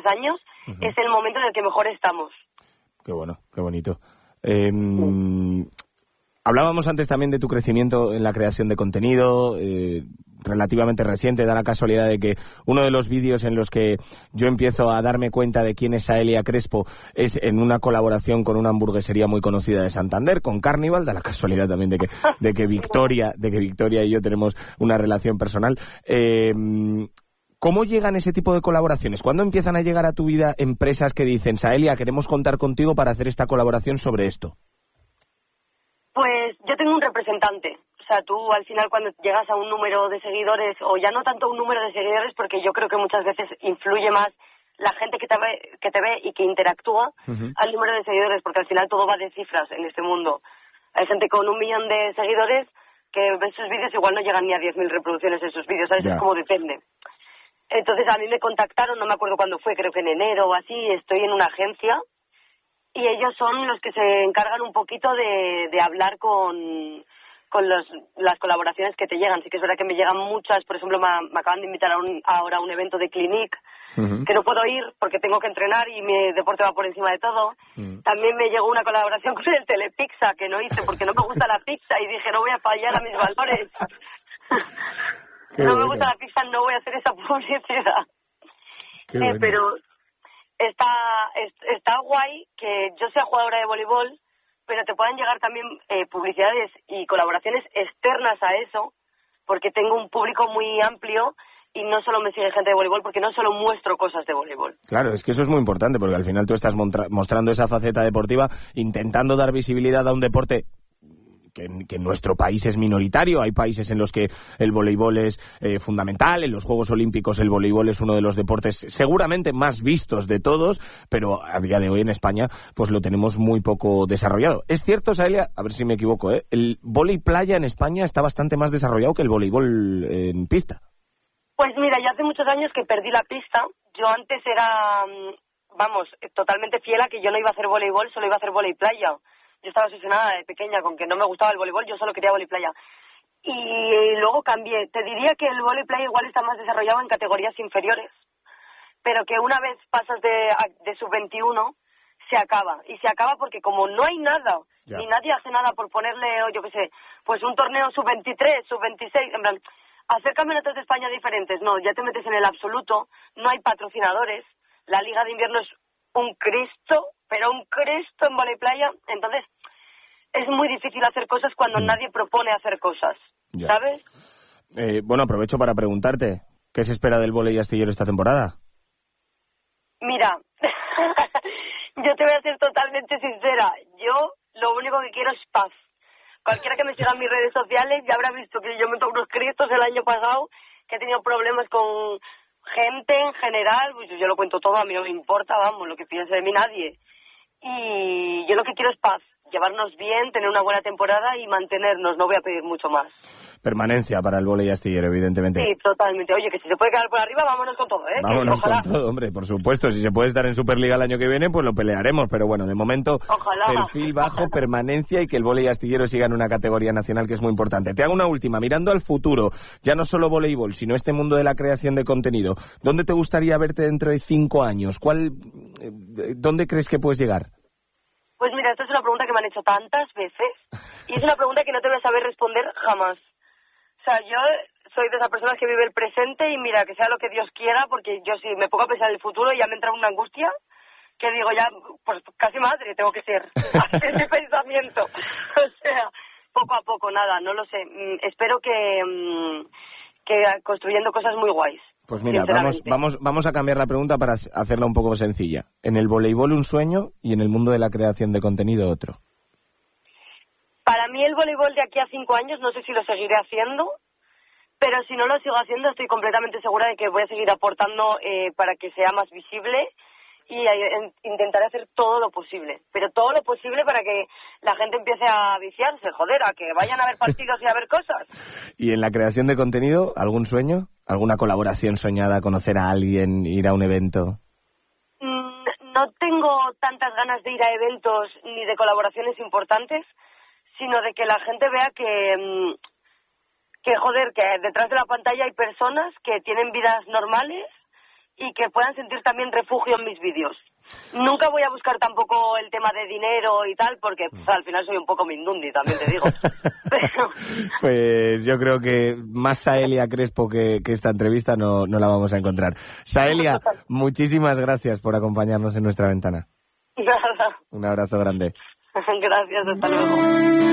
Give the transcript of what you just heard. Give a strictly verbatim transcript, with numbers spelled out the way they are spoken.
años, uh-huh. es el momento en el que mejor estamos. Qué bueno, qué bonito. Eh, sí. Hablábamos antes también de tu crecimiento en la creación de contenido, eh, relativamente reciente. Da la casualidad de que uno de los vídeos en los que yo empiezo a darme cuenta de quién es Aelia Crespo es en una colaboración con una hamburguesería muy conocida de Santander, con Carnival. Da la casualidad también de que, de que Victoria, de que Victoria y yo tenemos una relación personal. Eh, ¿Cómo llegan ese tipo de colaboraciones? ¿Cuándo empiezan a llegar a tu vida empresas que dicen, Aelia, queremos contar contigo para hacer esta colaboración sobre esto? Pues yo tengo un representante. O sea, tú al final cuando llegas a un número de seguidores, o ya no tanto un número de seguidores, porque yo creo que muchas veces influye más la gente que te ve, que te ve y que interactúa uh-huh. al número de seguidores, porque al final todo va de cifras en este mundo. Hay gente con un millón de seguidores que ve sus vídeos, igual no llegan ni a diez mil reproducciones en sus vídeos, ¿sabes? Yeah. Es como depende. Entonces a mí me contactaron, no me acuerdo cuándo fue, creo que en enero o así, estoy en una agencia. Y ellos son los que se encargan un poquito de, de hablar con, con los, las colaboraciones que te llegan. Sí que es verdad que me llegan muchas. Por ejemplo, me, me acaban de invitar a un, ahora a un evento de Clinique, uh-huh. que no puedo ir porque tengo que entrenar y mi deporte va por encima de todo. Uh-huh. También me llegó una colaboración con el Telepizza, que no hice porque no me gusta la pizza y dije, no voy a fallar a mis valores. no me gusta la pizza, no voy a hacer esa publicidad. Qué bueno. eh, pero... Está, está guay que yo sea jugadora de voleibol, pero te puedan llegar también eh, publicidades y colaboraciones externas a eso, porque tengo un público muy amplio y no solo me sigue gente de voleibol, porque no solo muestro cosas de voleibol. Claro, es que eso es muy importante, porque al final tú estás montra- mostrando esa faceta deportiva, intentando dar visibilidad a un deporte Que en, que en nuestro país es minoritario. Hay países en los que el voleibol es eh, fundamental. En los Juegos Olímpicos el voleibol es uno de los deportes seguramente más vistos de todos, pero a día de hoy en España pues lo tenemos muy poco desarrollado. Es cierto, Aelia, a ver si me equivoco, ¿eh? El vóley playa en España está bastante más desarrollado que el voleibol eh, en pista. Pues mira, ya hace muchos años que perdí la pista. Yo antes era, vamos, totalmente fiel a que yo no iba a hacer voleibol, solo iba a hacer vóley playa. Yo estaba obsesionada de pequeña con que no me gustaba el voleibol, yo solo quería vóley playa. Y luego cambié. Te diría que el vóley playa igual está más desarrollado en categorías inferiores, pero que una vez pasas de, de sub veintiuno, se acaba. Y se acaba porque como no hay nada, yeah. ni nadie hace nada por ponerle, o yo qué sé, pues un torneo sub veintitrés, sub veintiséis, en plan, hacer campeonatos de España diferentes, no, ya te metes en el absoluto, no hay patrocinadores, la Liga de Invierno es un Cristo, pero un Cristo en vóley playa, entonces es muy difícil hacer cosas cuando mm. nadie propone hacer cosas, ya. ¿sabes? Eh, bueno, aprovecho para preguntarte, ¿qué se espera del vóley astillero esta temporada? Mira, yo te voy a ser totalmente sincera, yo lo único que quiero es paz. Cualquiera que me siga en mis redes sociales ya habrá visto que yo me toco unos cristos el año pasado, que he tenido problemas con gente en general, pues yo lo cuento todo, a mí no me importa, vamos, lo que piense de mí nadie. Y yo lo que quiero es paz, llevarnos bien, tener una buena temporada y mantenernos, no voy a pedir mucho más. Permanencia para el vóley astillero, evidentemente. Sí, totalmente. Oye, que si se puede quedar por arriba, vámonos con todo, ¿eh? Vámonos con todo, hombre, por supuesto. Si se puede estar en Superliga el año que viene, pues lo pelearemos. Pero bueno, de momento, ojalá. Perfil bajo, permanencia y que el vóley astillero siga en una categoría nacional que es muy importante. Te hago una última. Mirando al futuro, ya no solo voleibol, sino este mundo de la creación de contenido, ¿dónde te gustaría verte dentro de cinco años? ¿Cuál, ¿Dónde crees que puedes llegar? Pues mira, esta es una pregunta que me han hecho tantas veces y es una pregunta que no te voy a saber responder jamás. O sea, yo soy de esas personas que vive el presente y mira, que sea lo que Dios quiera, porque yo si me pongo a pensar en el futuro ya me entra una angustia que digo ya, pues casi madre tengo que ser. Ese pensamiento. O sea, poco a poco, nada, no lo sé. Mm, espero que, mm, que construyendo cosas muy guays. Pues mira, vamos, vamos, vamos a cambiar la pregunta para hacerla un poco sencilla. En el voleibol un sueño y en el mundo de la creación de contenido otro. Para mí el voleibol de aquí a cinco años, no sé si lo seguiré haciendo, pero si no lo sigo haciendo estoy completamente segura de que voy a seguir aportando eh, para que sea más visible y eh, intentaré hacer todo lo posible, pero todo lo posible para que la gente empiece a viciarse, joder, a que vayan a ver partidos y a ver cosas. ¿Y en la creación de contenido, algún sueño? ¿Alguna colaboración soñada, conocer a alguien, ir a un evento? Mm, no tengo tantas ganas de ir a eventos ni de colaboraciones importantes, sino de que la gente vea que, que, joder, que detrás de la pantalla hay personas que tienen vidas normales y que puedan sentir también refugio en mis vídeos. Nunca voy a buscar tampoco el tema de dinero y tal, porque pues, al final soy un poco mindundi, también te digo. Pero... Pues yo creo que más Saelia Crespo que, que esta entrevista no, no la vamos a encontrar. Saelia, muchísimas gracias por acompañarnos en Nuestra Ventana. Nada. Un abrazo grande. Gracias, hasta luego.